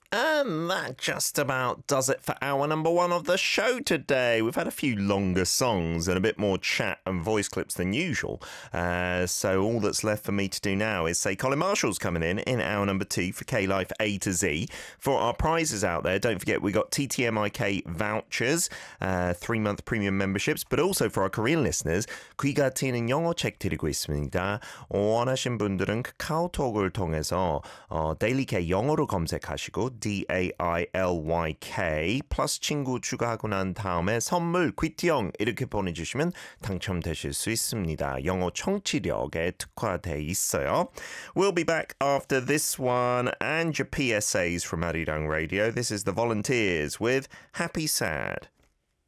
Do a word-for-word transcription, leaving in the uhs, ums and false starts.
And that just about does it for hour number one of the show today. We've had a few longer songs and a bit more chat and voice clips than usual. Uh, so all that's left for me to do now is say Colin Marshall's coming in in hour number two for K-Life A to Z. For our prizes out there, don't forget we got T T M I K vouchers, uh, three-month premium memberships, but also for our Korean listeners, 귀가 트이는 영어 책 드리고 있습니다. 원하신 분들은 카카오톡을 통해서 어, 데일리 K 영어로 검색하시고 D A I L Y K 플러스 친구 추가하고 난 다음에 선물 귀티영 이렇게 보내주시면 당첨되실 수 있습니다. 영어 청취력에 특화돼 있어요. We'll be back after this one and your P S As from Arirang Radio. This is the Volunteers with Happy Sad.